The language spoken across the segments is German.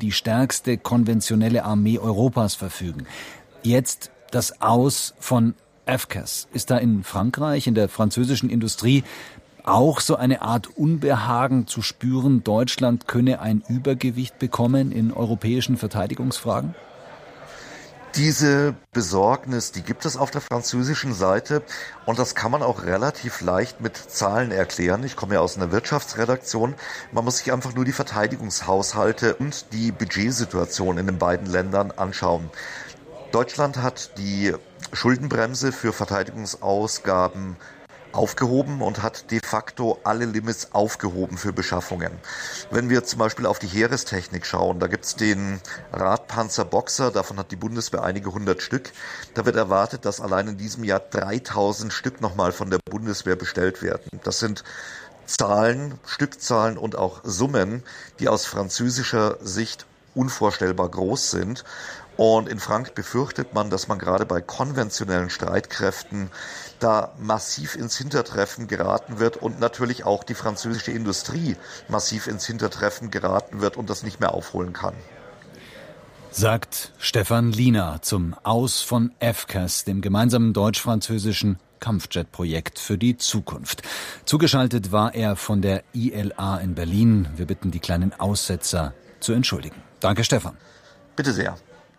die stärkste konventionelle Armee Europas verfügen. Jetzt das Aus von FCAS. Ist da in Frankreich, in der französischen Industrie, auch so eine Art Unbehagen zu spüren, Deutschland könne ein Übergewicht bekommen in europäischen Verteidigungsfragen? Diese Besorgnis, die gibt es auf der französischen Seite und das kann man auch relativ leicht mit Zahlen erklären. Ich komme ja aus einer Wirtschaftsredaktion. Man muss sich einfach nur die Verteidigungshaushalte und die Budgetsituation in den beiden Ländern anschauen. Deutschland hat die Schuldenbremse für Verteidigungsausgaben aufgehoben und hat de facto alle Limits aufgehoben für Beschaffungen. Wenn wir zum Beispiel auf die Heerestechnik schauen, da gibt es den Radpanzer Boxer, davon hat die Bundeswehr einige 100 Stück. Da wird erwartet, dass allein in diesem Jahr 3000 Stück nochmal von der Bundeswehr bestellt werden. Das sind Zahlen, Stückzahlen und auch Summen, die aus französischer Sicht unvorstellbar groß sind. Und in Frankreich befürchtet man, dass man gerade bei konventionellen Streitkräften da massiv ins Hintertreffen geraten wird und natürlich auch die französische Industrie massiv ins Hintertreffen geraten wird und das nicht mehr aufholen kann. Sagt Stefan Liener zum Aus von FCAS, dem gemeinsamen deutsch-französischen Kampfjet-Projekt für die Zukunft. Zugeschaltet war er von der ILA in Berlin. Wir bitten die kleinen Aussetzer zu entschuldigen. Danke, Stefan. Bitte sehr.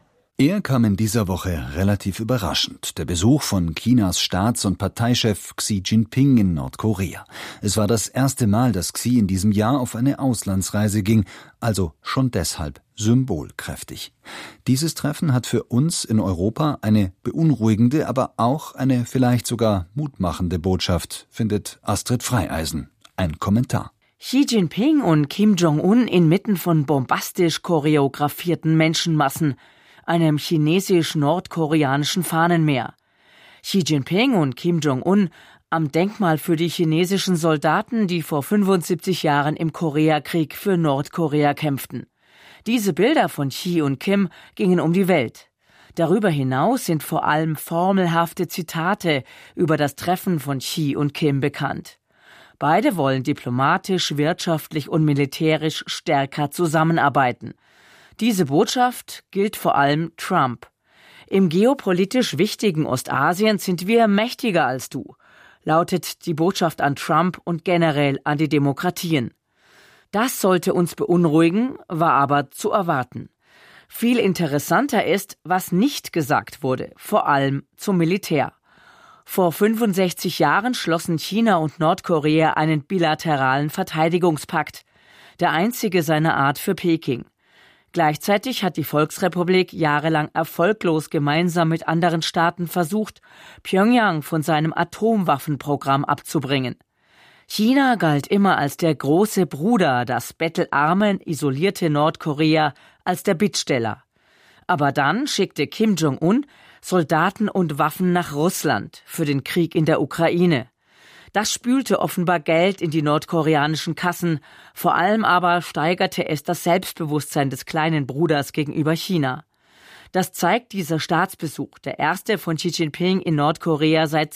Er kam in dieser Woche relativ überraschend. Der Besuch von Chinas Staats- und Parteichef Xi Jinping in Nordkorea. Es war das erste Mal, dass Xi in diesem Jahr auf eine Auslandsreise ging, also schon deshalb symbolkräftig. Dieses Treffen hat für uns in Europa eine beunruhigende, aber auch eine vielleicht sogar mutmachende Botschaft, findet Astrid Freieisen. Ein Kommentar. Xi Jinping und Kim Jong-un inmitten von bombastisch choreografierten Menschenmassen, einem chinesisch-nordkoreanischen Fahnenmeer. Xi Jinping und Kim Jong-un am Denkmal für die chinesischen Soldaten, die vor 75 Jahren im Koreakrieg für Nordkorea kämpften. Diese Bilder von Xi und Kim gingen um die Welt. Darüber hinaus sind vor allem formelhafte Zitate über das Treffen von Xi und Kim bekannt. Beide wollen diplomatisch, wirtschaftlich und militärisch stärker zusammenarbeiten. Diese Botschaft gilt vor allem Trump. Im geopolitisch wichtigen Ostasien sind wir mächtiger als du, lautet die Botschaft an Trump und generell an die Demokratien. Das sollte uns beunruhigen, war aber zu erwarten. Viel interessanter ist, was nicht gesagt wurde, vor allem zum Militär. Vor 65 Jahren schlossen China und Nordkorea einen bilateralen Verteidigungspakt, der einzige seiner Art für Peking. Gleichzeitig hat die Volksrepublik jahrelang erfolglos gemeinsam mit anderen Staaten versucht, Pjöngjang von seinem Atomwaffenprogramm abzubringen. China galt immer als der große Bruder, das bettelarme, isolierte Nordkorea als der Bittsteller. Aber dann schickte Kim Jong-un Soldaten und Waffen nach Russland für den Krieg in der Ukraine. Das spülte offenbar Geld in die nordkoreanischen Kassen, vor allem aber steigerte es das Selbstbewusstsein des kleinen Bruders gegenüber China. Das zeigt dieser Staatsbesuch, der erste von Xi Jinping in Nordkorea seit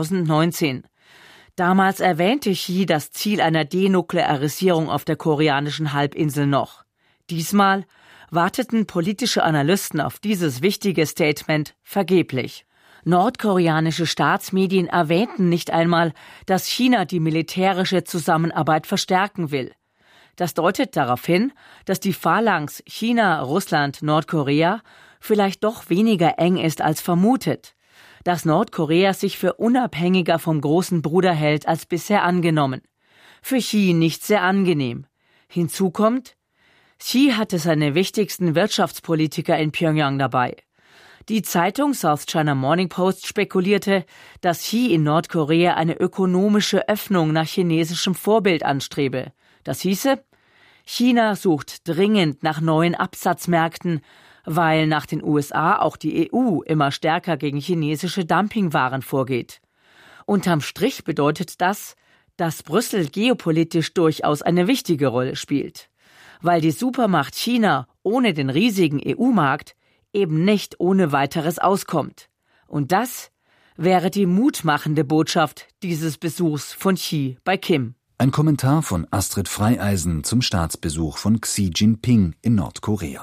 2019. Damals erwähnte Xi das Ziel einer Denuklearisierung auf der koreanischen Halbinsel noch. Diesmal warteten politische Analysten auf dieses wichtige Statement vergeblich. Nordkoreanische Staatsmedien erwähnten nicht einmal, dass China die militärische Zusammenarbeit verstärken will. Das deutet darauf hin, dass die Phalanx China, Russland, Nordkorea vielleicht doch weniger eng ist als vermutet, dass Nordkorea sich für unabhängiger vom großen Bruder hält als bisher angenommen. Für Xi nicht sehr angenehm. Hinzu kommt, Xi hatte seine wichtigsten Wirtschaftspolitiker in Pjöngjang dabei. Die Zeitung South China Morning Post spekulierte, dass Xi in Nordkorea eine ökonomische Öffnung nach chinesischem Vorbild anstrebe. Das hieße, China sucht dringend nach neuen Absatzmärkten, weil nach den USA auch die EU immer stärker gegen chinesische Dumpingwaren vorgeht. Unterm Strich bedeutet das, dass Brüssel geopolitisch durchaus eine wichtige Rolle spielt, weil die Supermacht China ohne den riesigen EU-Markt eben nicht ohne weiteres auskommt. Und das wäre die mutmachende Botschaft dieses Besuchs von Xi bei Kim. Ein Kommentar von Astrid Freieisen zum Staatsbesuch von Xi Jinping in Nordkorea.